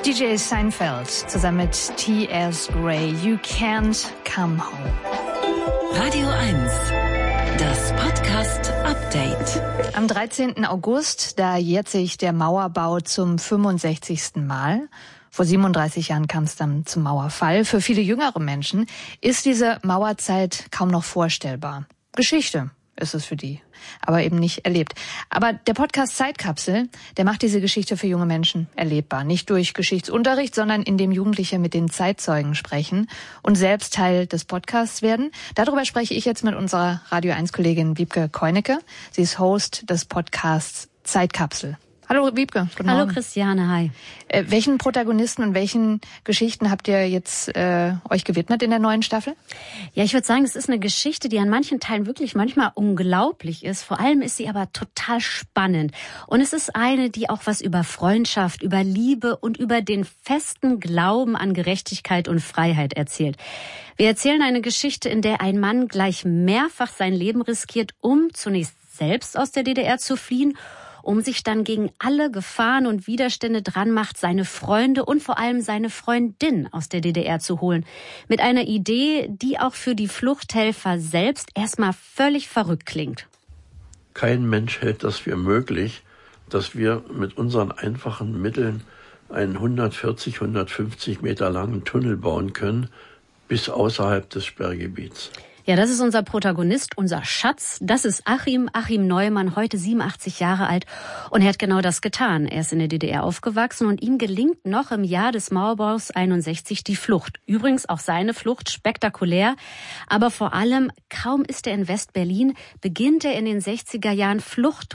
DJ Seinfeld zusammen mit T.S. Gray, You Can't Come Home. Radio 1, das Podcast-Update. Am 13. August, da jährt sich der Mauerbau zum 65. Mal. Vor 37 Jahren kam es dann zum Mauerfall. Für viele jüngere Menschen ist diese Mauerzeit kaum noch vorstellbar. Geschichte ist es für die, aber eben nicht erlebt. Aber der Podcast Zeitkapsel, der macht diese Geschichte für junge Menschen erlebbar. Nicht durch Geschichtsunterricht, sondern indem Jugendliche mit den Zeitzeugen sprechen und selbst Teil des Podcasts werden. Darüber spreche ich jetzt mit unserer Radio 1-Kollegin Wiebke Keunecke. Sie ist Host des Podcasts Zeitkapsel. Hallo Wiebke. Guten Morgen. Hallo Christiane, hi. Welchen Protagonisten und welchen Geschichten habt ihr jetzt euch gewidmet in der neuen Staffel? Ja, ich würde sagen, es ist eine Geschichte, die an manchen Teilen wirklich manchmal unglaublich ist. Vor allem ist sie aber total spannend. Und es ist eine, die auch was über Freundschaft, über Liebe und über den festen Glauben an Gerechtigkeit und Freiheit erzählt. Wir erzählen eine Geschichte, in der ein Mann gleich mehrfach sein Leben riskiert, um zunächst selbst aus der DDR zu fliehen, um sich dann gegen alle Gefahren und Widerstände dran macht, seine Freunde und vor allem seine Freundin aus der DDR zu holen. Mit einer Idee, die auch für die Fluchthelfer selbst erstmal völlig verrückt klingt. Kein Mensch hält das für möglich, dass wir mit unseren einfachen Mitteln einen 140, 150 Meter langen Tunnel bauen können, bis außerhalb des Sperrgebiets. Ja, das ist unser Protagonist, unser Schatz. Das ist Achim Neumann, heute 87 Jahre alt. Und er hat genau das getan. Er ist in der DDR aufgewachsen und ihm gelingt noch im Jahr des Mauerbaus 61 die Flucht. Übrigens auch seine Flucht spektakulär. Aber vor allem, kaum ist er in West-Berlin, beginnt er in den 60er Jahren Flucht